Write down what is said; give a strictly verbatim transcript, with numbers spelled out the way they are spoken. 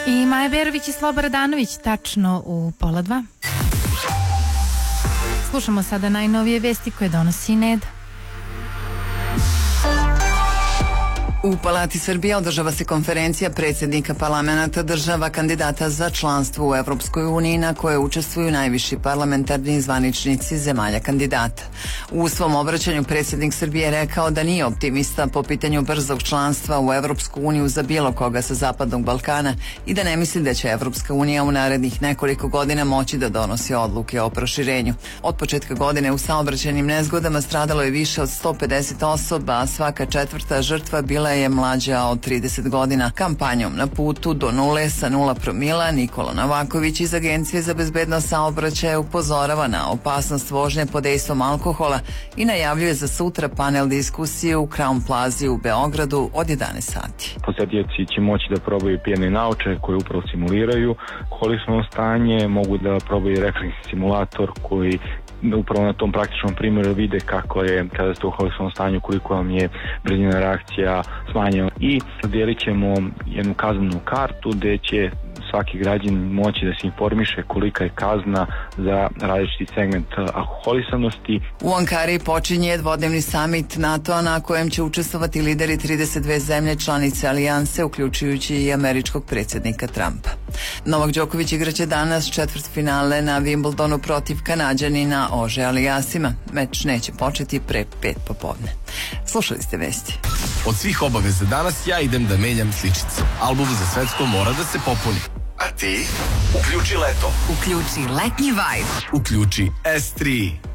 I Maja Berović i Sloba Radanović, tačno u pola dva. Slušamo sada najnovije vesti koje donosi Neda. U Palati Srbije održava se konferencija predsjednika parlamenta država kandidata za članstvo u Evropskoj uniji na kojoj učestvuju najviši parlamentarni zvaničnici zemalja kandidata. U svom obraćanju predsjednik Srbije rekao da nije optimista po pitanju brzog članstva u Evropsku uniju za bilo koga sa Zapadnog Balkana i da ne misli da će Evropska unija u narednih nekoliko godina moći da donosi odluke o proširenju. Od početka godine u saobraćajnim nezgodama stradalo je više od sto pedeset osoba, a svaka četvrta žrtva bila je mlađa od trideset godina. Kampanjom Na putu do nule sa nula promila Nikola Novaković iz Agencije za bezbednost saobraćaja upozorava na opasnost vožnje pod dejstvom alkohola i najavljuje za sutra panel diskusije u Crown Plazi u Beogradu od jedanaest sati. Posetioci će moći da probaju pijene naoče koje upravo simuliraju kolisno stanje, mogu da probaju refleksni simulator koji upravo na tom praktičnom primjeru vide kako je kada ste u holisnom stanju, koliko vam je brzina reakcija smanjena. I dodijelit ćemo jednu kaznenu kartu gdje će svaki građanin moći da se informiše kolika je kazna za različiti segment alkoholisanosti. U Ankari počinje dvodnevni samit NATO-a na kojem će učestvovati lideri trideset dve zemlje članice alijanse, uključujući i američkog predsjednika Trumpa. Novak Đoković igraće danas četvrtfinale na Wimbledonu protiv Kanađanina Ože Alijasima. Meč neće početi pre pet popodne. Slušali ste vesti. Od svih obaveza danas ja idem da menjam sličicu. Album za svetsko mora da se popuni. A ti? Uključi leto. Uključi letnji vibe. Uključi S tri.